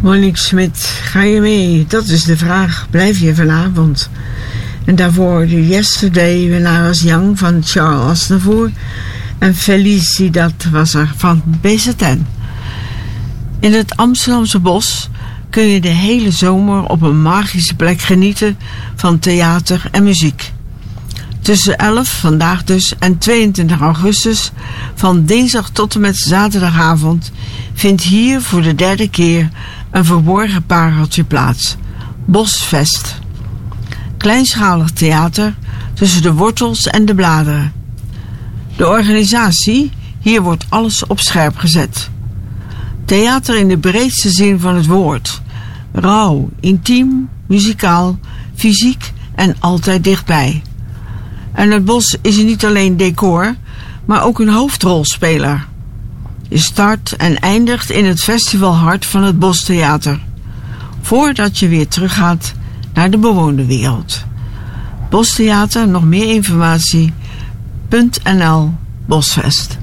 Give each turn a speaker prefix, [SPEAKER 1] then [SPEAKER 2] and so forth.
[SPEAKER 1] Monique Smit, ga je mee? Dat is de vraag. Blijf je vanavond? En daarvoor de Yesterday When I Was Young van Charles Aznavour. En Felicidad was er van BZN. In het Amsterdamse bos kun je de hele zomer op een magische plek genieten van theater en muziek. Tussen 11, vandaag dus, en 22 augustus, van dinsdag tot en met zaterdagavond, vindt hier voor de derde keer een verborgen pareltje plaats. Bosfest. Kleinschalig theater tussen de wortels en de bladeren. De organisatie, hier wordt alles op scherp gezet. Theater in de breedste zin van het woord. Rauw, intiem, muzikaal, fysiek en altijd dichtbij. En het bos is er niet alleen decor, maar ook een hoofdrolspeler. Je start en eindigt in het festivalhart van het Bostheater, voordat je weer teruggaat naar de bewoonde wereld. Bostheater, nog meer informatie, .nl Bosfest.